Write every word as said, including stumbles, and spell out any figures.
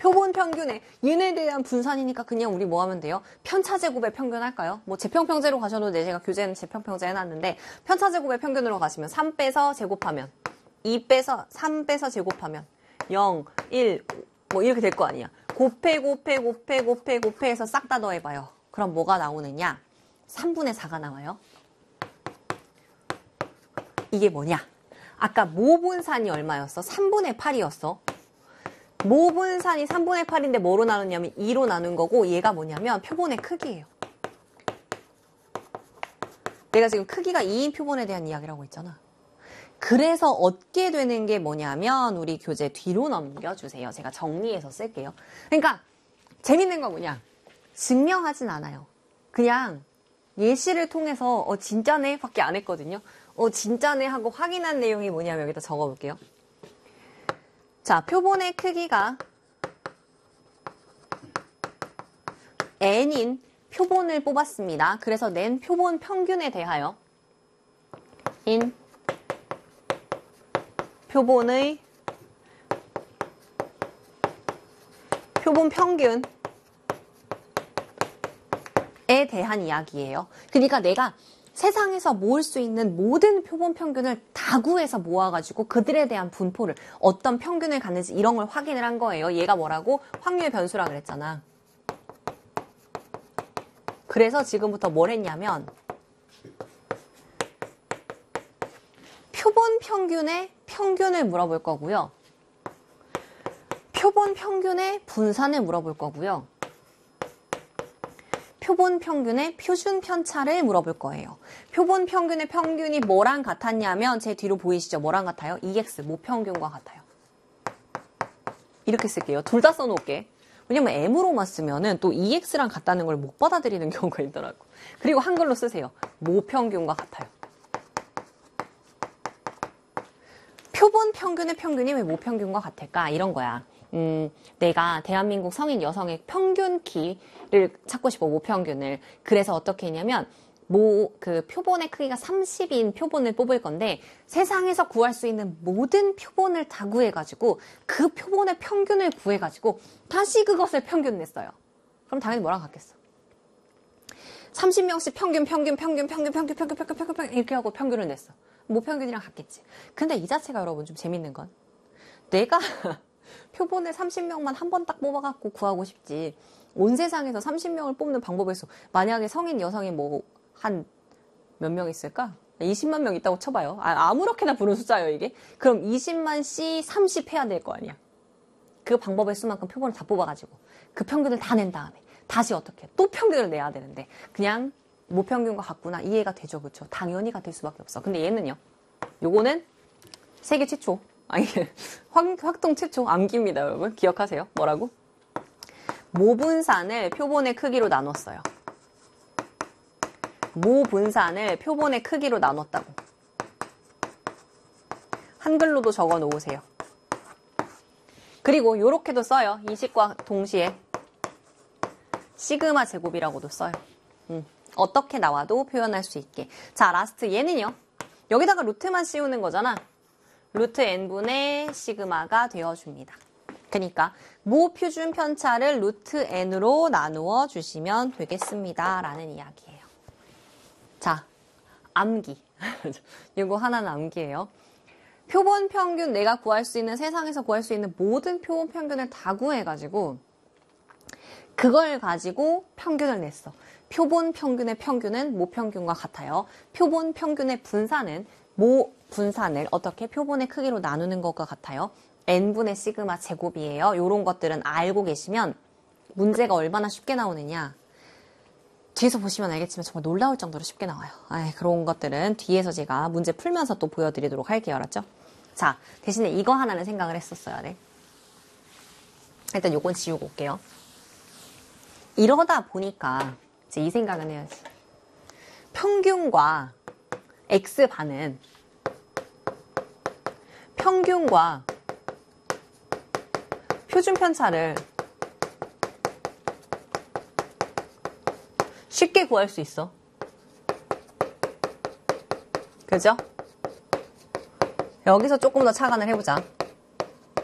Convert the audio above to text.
표본 평균에 얘네에 대한 분산이니까 그냥 우리 뭐 하면 돼요? 편차제곱의 평균 할까요? 뭐 제평평제로 가셔도 돼. 제가 교재는 제평평제 해놨는데 편차제곱의 평균으로 가시면 삼 빼서 제곱하면 이 빼서 삼 빼서 제곱하면 영, 일, 뭐 이렇게 될 거 아니야. 곱해 곱해 곱해 곱해 곱해해서 싹 다 더해봐요. 그럼 뭐가 나오느냐? 삼분의 사가 나와요. 이게 뭐냐? 아까 모분산이 얼마였어? 삼분의 팔이었어. 모분산이 삼분의 팔인데 뭐로 나눴냐면 이로 나눈 거고 얘가 뭐냐면 표본의 크기예요. 내가 지금 크기가 이인 표본에 대한 이야기를 하고 있잖아. 그래서 얻게 되는 게 뭐냐면 우리 교재 뒤로 넘겨주세요. 제가 정리해서 쓸게요. 그러니까 재밌는 거 뭐냐? 증명하진 않아요. 그냥 예시를 통해서 어 진짜네? 밖에 안 했거든요. 어 진짜네? 하고 확인한 내용이 뭐냐면 여기다 적어볼게요. 자, 표본의 크기가 n인 표본을 뽑았습니다. 그래서 낸 표본 평균에 대하여 인 표본의 표본 평균에 대한 이야기예요. 그러니까 내가 세상에서 모을 수 있는 모든 표본 평균을 다 구해서 모아가지고 그들에 대한 분포를 어떤 평균을 갖는지 이런 걸 확인을 한 거예요. 얘가 뭐라고? 확률 변수라 그랬잖아. 그래서 지금부터 뭘 했냐면 표본 평균의 평균을 물어볼 거고요. 표본 평균의 분산을 물어볼 거고요. 표본 평균의 표준 편차를 물어볼 거예요. 표본 평균의 평균이 뭐랑 같았냐면 제 뒤로 보이시죠? 뭐랑 같아요? 이엑스, 모평균과 같아요. 이렇게 쓸게요. 둘 다 써놓을게. 왜냐면 M으로만 쓰면은 또 이엑스랑 같다는 걸 못 받아들이는 경우가 있더라고. 그리고 한글로 쓰세요. 모평균과 같아요. 표본 평균의 평균이 왜 모평균과 같을까? 이런 거야. 음, 내가 대한민국 성인 여성의 평균 키를 찾고 싶어, 모평균을. 그래서 어떻게 했냐면, 모, 그 표본의 크기가 삼십인 표본을 뽑을 건데, 세상에서 구할 수 있는 모든 표본을 다 구해가지고, 그 표본의 평균을 구해가지고, 다시 그것을 평균 냈어요. 그럼 당연히 뭐랑 같겠어? 삼십 명씩 평균, 평균, 평균, 평균, 평균, 평균, 평균, 평균, 평균, 이렇게 하고 평균을 냈어. 모평균이랑 같겠지. 근데 이 자체가 여러분 좀 재밌는 건, 내가, 표본을 삼십 명만 한 번 딱 뽑아갖고 구하고 싶지. 온 세상에서 삼십 명을 뽑는 방법이 있어. 만약에 성인 여성이 뭐, 한 몇 명 있을까? 이십만 명 있다고 쳐봐요. 아, 아무렇게나 부른 숫자예요, 이게. 그럼 이십만 씨 삼십 해야 될 거 아니야. 그 방법의 수만큼 표본을 다 뽑아가지고, 그 평균을 다 낸 다음에, 다시 어떻게, 또 평균을 내야 되는데, 그냥 모평균과 같구나. 이해가 되죠, 그쵸? 당연히 같을 수밖에 없어. 근데 얘는요, 요거는 세계 최초. 아니, 확, 확동 최초 암기입니다, 여러분. 기억하세요. 뭐라고? 모분산을 표본의 크기로 나눴어요. 모분산을 표본의 크기로 나눴다고. 한글로도 적어 놓으세요. 그리고 요렇게도 써요. 이 식과 동시에. 시그마 제곱이라고도 써요. 음, 어떻게 나와도 표현할 수 있게. 자, 라스트 얘는요. 여기다가 루트만 씌우는 거잖아. 루트 n분의 시그마가 되어줍니다. 그러니까 모 표준 편차를 루트 n으로 나누어 주시면 되겠습니다. 라는 이야기예요. 자, 암기. 이거 하나는 암기예요. 표본 평균, 내가 구할 수 있는, 세상에서 구할 수 있는 모든 표본 평균을 다 구해가지고 그걸 가지고 평균을 냈어. 표본 평균의 평균은 모평균과 같아요. 표본 평균의 분산은 모 분산을 어떻게 표본의 크기로 나누는 것과 같아요. n분의 시그마 제곱이에요. 이런 것들은 알고 계시면 문제가 얼마나 쉽게 나오느냐. 뒤에서 보시면 알겠지만 정말 놀라울 정도로 쉽게 나와요. 아이, 그런 것들은 뒤에서 제가 문제 풀면서 또 보여드리도록 할게요. 알았죠? 자, 대신에 이거 하나는 생각을 했었어야 돼. 일단 요건 지우고 올게요. 이러다 보니까 이제 이 생각은 해야지. 평균과 X반은 평균과 표준 편차를 쉽게 구할 수 있어. 그죠? 여기서 조금 더 착안을 해보자.